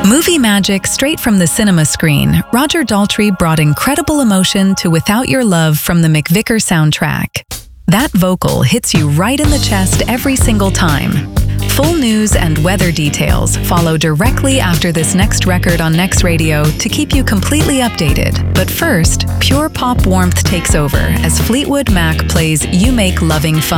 Movie magic straight from the cinema screen, Roger Daltrey brought incredible emotion to Without Your Love from the McVicker soundtrack. That vocal hits you right in the chest every single time. Full news and weather details follow directly after this next record on Next Radio to keep you completely updated. But first, pure pop warmth takes over as Fleetwood Mac plays You Make Loving Fun.